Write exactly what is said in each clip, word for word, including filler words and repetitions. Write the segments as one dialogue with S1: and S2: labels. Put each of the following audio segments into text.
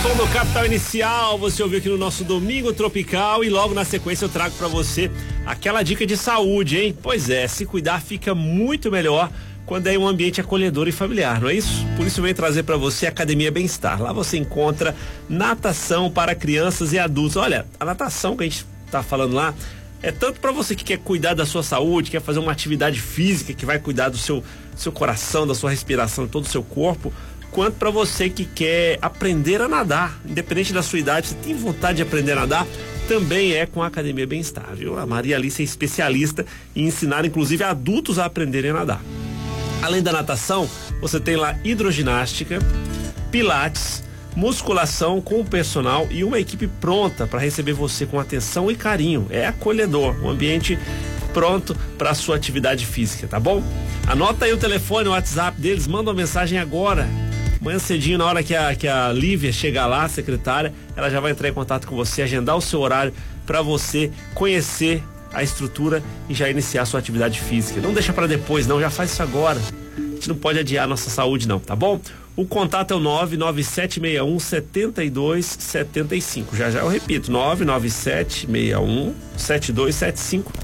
S1: Som do Capital Inicial, você ouviu aqui no nosso Domingo Tropical e logo na sequência eu trago pra você aquela dica de saúde, hein? Pois é, se cuidar fica muito melhor quando é um ambiente acolhedor e familiar, não é isso? Por isso eu venho trazer pra você a Academia Bem-Estar. Lá você encontra natação para crianças e adultos. Olha, a natação que a gente tá falando lá é tanto pra você que quer cuidar da sua saúde, quer fazer uma atividade física que vai cuidar do seu, seu coração, da sua respiração, todo o seu corpo, quanto para você que quer aprender a nadar, independente da sua idade, você tem vontade de aprender a nadar, também é com a Academia Bem-Estar, viu? A Maria Alice é especialista em ensinar, inclusive, adultos a aprenderem a nadar. Além da natação, você tem lá hidroginástica, pilates, musculação com o personal e uma equipe pronta para receber você com atenção e carinho. É acolhedor, um ambiente pronto para a sua atividade física, tá bom? Anota aí o telefone, o WhatsApp deles, manda uma mensagem agora. Amanhã cedinho, na hora que a, que a Lívia chegar lá, a secretária, ela já vai entrar em contato com você, agendar o seu horário para você conhecer a estrutura e já iniciar a sua atividade física. Não deixa para depois, não, já faz isso agora. A gente não pode adiar a nossa saúde, não, tá bom? O contato é o nove nove sete seis um sete dois sete cinco. Já já eu repito, nove nove sete seis um sete dois sete cinco.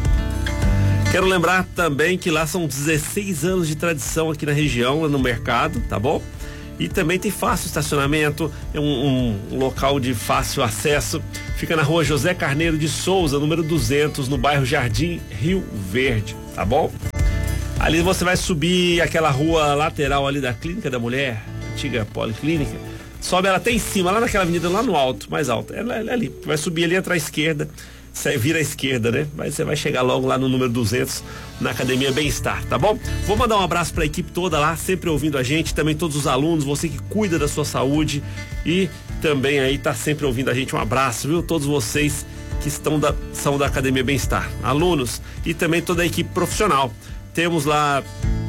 S1: Quero lembrar também que lá são dezesseis anos de tradição aqui na região, no mercado, tá bom? E também tem fácil estacionamento, é um, um, um local de fácil acesso. Fica na rua José Carneiro de Souza, número duzentos, no bairro Jardim Rio Verde, tá bom? Ali você vai subir aquela rua lateral ali da Clínica da Mulher, antiga Policlínica. Sobe ela até em cima, lá naquela avenida, lá no alto, mais alto. Ela é ali, vai subir ali, entra à esquerda. Você vira à esquerda, né? Mas você vai chegar logo lá no número duzentos, na Academia Bem-Estar, tá bom? Vou mandar um abraço para a equipe toda lá, sempre ouvindo a gente, também todos os alunos, você que cuida da sua saúde e também aí tá sempre ouvindo a gente. Um abraço, viu? Todos vocês que estão da, são da Academia Bem-Estar, alunos e também toda a equipe profissional. Temos lá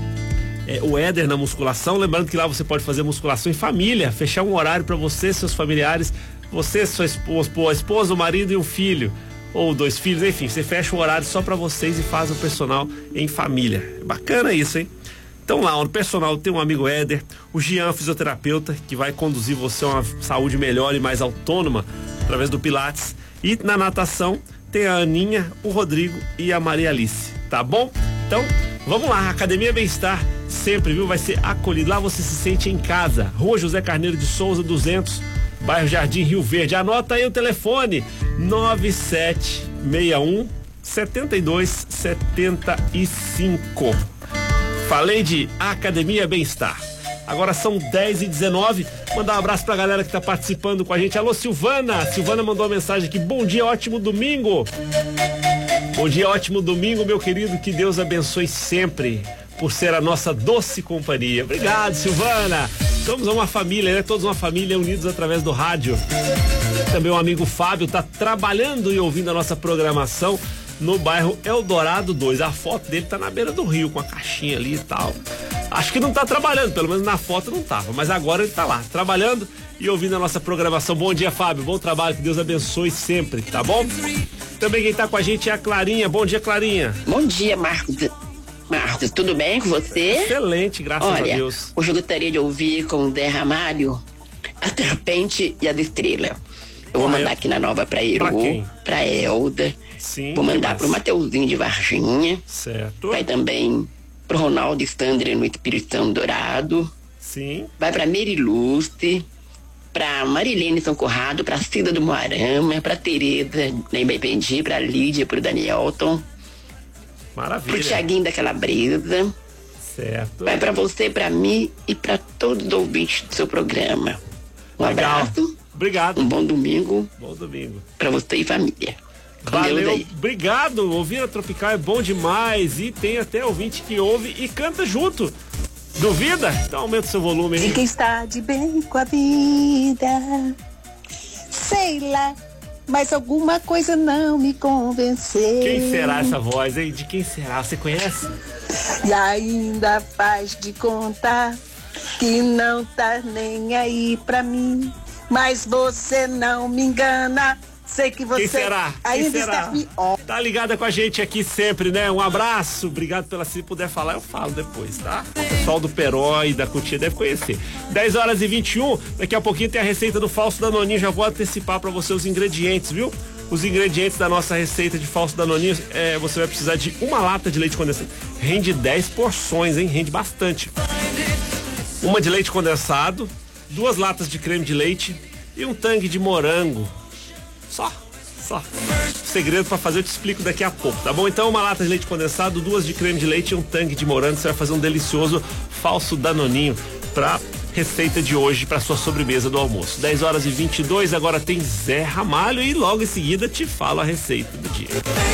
S1: é, o Éder na musculação, lembrando que lá você pode fazer musculação em família, fechar um horário para você, seus familiares, você, sua esposa, a esposa, o marido e o filho. Ou dois filhos, enfim, você fecha o horário só pra vocês e faz o personal em família. Bacana isso, hein? Então lá, no personal tem um amigo Éder, o Jean, fisioterapeuta, que vai conduzir você a uma saúde melhor e mais autônoma através do Pilates. E na natação tem a Aninha, o Rodrigo e a Maria Alice, tá bom? Então, vamos lá, Academia Bem-Estar sempre, viu? Vai ser acolhido. Lá você se sente em casa. Rua José Carneiro de Souza, duzentos, bairro Jardim Rio Verde. Anota aí o telefone, nove sete seis um sete dois sete cinco. Falei de Academia Bem-Estar. Agora são dez e dezenove. Mandar um abraço pra galera que tá participando com a gente. Alô, Silvana. Silvana mandou uma mensagem aqui. Bom dia, ótimo domingo. Bom dia, ótimo domingo, meu querido. Que Deus abençoe sempre por ser a nossa doce companhia. Obrigado, Silvana. Somos uma família, né? Todos uma família unidos através do rádio. Também o amigo Fábio tá trabalhando e ouvindo a nossa programação no bairro Eldorado dois. A foto dele tá na beira do rio com a caixinha ali e tal. Acho que não tá trabalhando, pelo menos na foto não tava, mas agora ele tá lá, trabalhando e ouvindo a nossa programação. Bom dia, Fábio, bom trabalho, que Deus abençoe sempre, tá bom? Também quem tá com a gente é a Clarinha. Bom dia, Clarinha.
S2: Bom dia, Marcos. Marcos, tudo bem com você?
S1: Excelente, graças
S2: Olha,
S1: a Deus.
S2: Hoje eu gostaria de ouvir com o Zé Ramalho A Serpente e a Estrela. Eu vou
S1: Olha,
S2: mandar aqui na nova pra Eru,
S1: pra quem?
S2: pra Elda.
S1: Sim.
S2: Vou mandar
S1: mas...
S2: pro Mateuzinho de Varginha.
S1: Certo.
S2: Vai também pro Ronaldo Standre no Espírito Santo Dourado.
S1: Sim.
S2: Vai pra Mary Luce, pra Marilene São Corrado, pra Cida do Moarama, pra Tereza na Ibependi, pra Lídia, pro Danielton.
S1: Maravilha.
S2: Pro Thiaguinho da Calabresa.
S1: Certo.
S2: Vai pra você, pra mim e pra todos os ouvintes do seu programa. Um
S1: Legal.
S2: abraço.
S1: Obrigado.
S2: Um bom domingo.
S1: Bom domingo.
S2: Pra você e família. Com
S1: Valeu,
S2: Deus aí.
S1: obrigado. Ouvir a Tropical é bom demais. E tem até ouvinte que ouve e canta junto. Duvida? Então aumenta o seu volume aí.
S3: De quem está de bem com a vida. Sei lá, mas alguma coisa não me convenceu.
S1: Quem será essa voz, hein? De quem será? Você conhece?
S3: E ainda faz de contar que não tá nem aí pra mim. Mas você não me engana. Sei que você
S1: Quem será?
S3: ainda
S1: Quem será?
S3: está pior.
S1: Tá ligada com a gente aqui sempre, né? Um abraço, obrigado pela, se puder falar, eu falo depois, tá? O pessoal do Peró e da Cotia deve conhecer. dez horas e vinte e um, daqui a pouquinho tem a receita do falso danoninho, já vou antecipar pra você os ingredientes, viu? Os ingredientes da nossa receita de falso danoninho, é, você vai precisar de uma lata de leite condensado. Rende dez porções, hein? Rende bastante. Uma de leite condensado, duas latas de creme de leite e um tangue de morango. Só, só. O segredo pra fazer eu te explico daqui a pouco, tá bom? Então uma lata de leite condensado, duas de creme de leite e um tangue de morango. Você vai fazer um delicioso falso danoninho pra receita de hoje, pra sua sobremesa do almoço. dez horas e vinte e dois, agora tem Zé Ramalho e logo em seguida te falo a receita do dia.